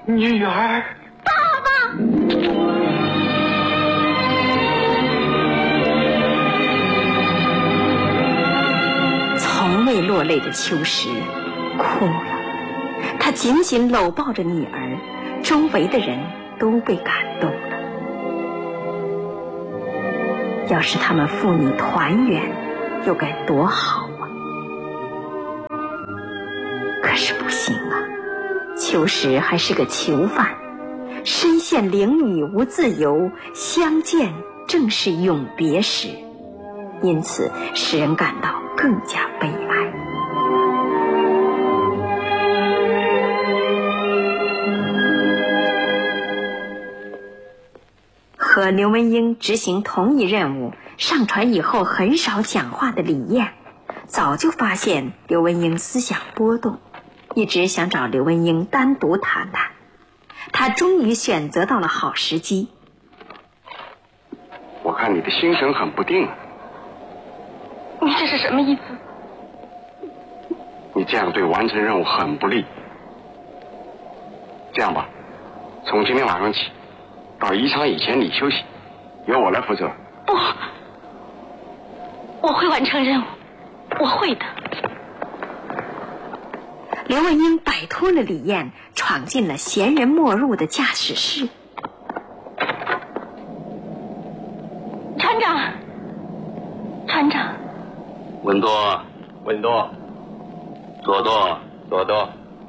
女儿， 爸爸。 从未落泪的秋实哭了，他紧紧搂抱着女儿，周围的人都被感动了。要是他们父女团圆，又该多好啊！可是不行啊，秋实还是个囚犯，身陷囹圄无自由，相见正是永别时，因此使人感到更加悲哀。和刘文英执行同一任务，上船以后很少讲话的李艳，早就发现刘文英思想波动，一直想找刘文英单独谈谈。他终于选择到了好时机。 我看你的心神很不定。 你这是什么意思？ 你这样对完成任务很不利。这样吧，从今天晚上起，到移场以前你休息，由我来负责。 不，我会完成任务，我会的。 刘文英摆脱了李艳，闯进了闲人莫入的驾驶室。 船长，船长。 稳舵，稳舵，左舵，左舵。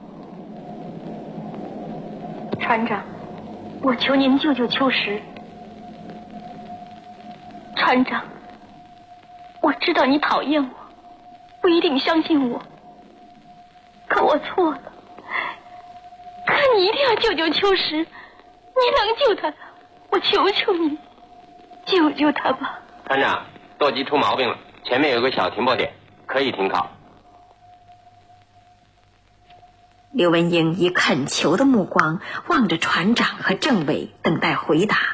船长，我求您救救秋实。船长，我知道你讨厌我，不一定相信我，可我错了。可你一定要救救秋实，你能救他的，我求求你，救救他吧。 船长，舵机出毛病了，前面有个小停泊点，可以停靠。 刘文英以恳求的目光望着船长和政委，等待回答。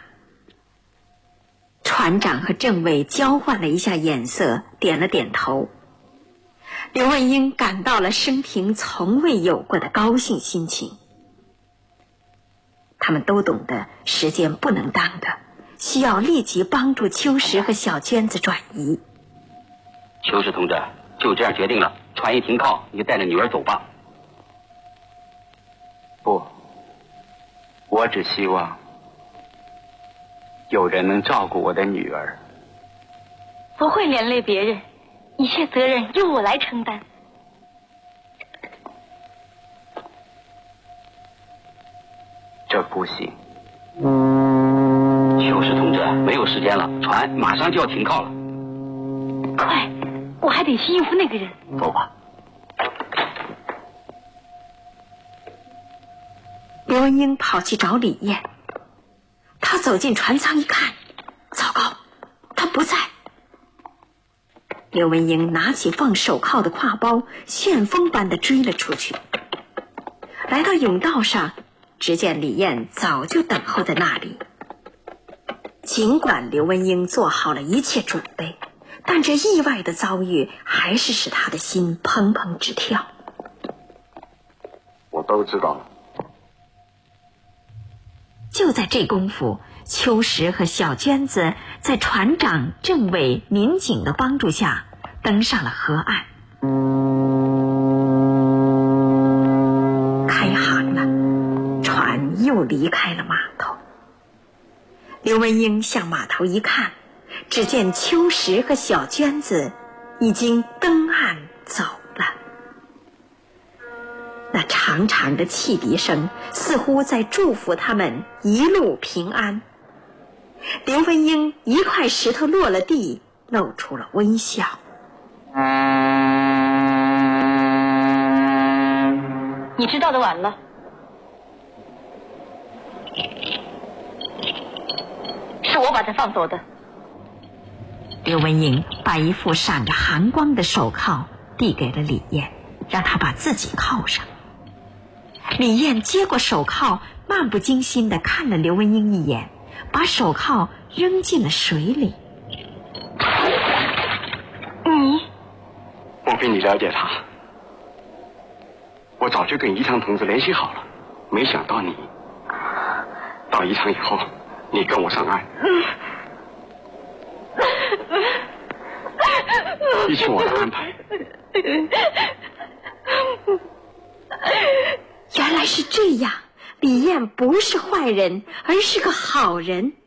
船长和政委交换了一下眼色，点了点头。刘文英感到了生平从未有过的高兴心情。他们都懂得时间不能耽搁，需要立即帮助秋实和小娟子转移。 秋实同志，就这样决定了，船一停靠，你就带着女儿走吧。 不，我只希望有人能照顾我的女儿。 不会连累别人，一切责任由我来承担。 这不行。 秋实同志，没有时间了，船马上就要停靠了。 快，我还得去应付那个人。 走吧。 刘文英跑去找李艳，他走进船舱一看，糟糕，他不在。刘文英拿起放手铐的挎包，旋风般地追了出去。来到甬道上，只见李艳早就等候在那里。尽管刘文英做好了一切准备，但这意外的遭遇还是使他的心砰砰直跳。 我都知道了。 就在这功夫，秋实和小娟子在船长、政委、民警的帮助下登上了河岸。开航了，船又离开了码头。刘文英向码头一看，只见秋实和小娟子已经登岸走了。那长长的汽笛声似乎在祝福他们一路平安。刘文英一块石头落了地，露出了微笑。 你知道的晚了。是我把他放走的。 刘文英把一副闪着寒光的手铐递给了李艳，让她把自己铐上。李艳接过手铐，漫不经心地看了刘文英一眼，把手铐扔进了水里。 你？ 我比你了解他，我早就跟宜昌同志联系好了， 没想到你到宜昌以后，你跟我上岸，一切我的安排。 原来是这样，李艳不是坏人，而是个好人。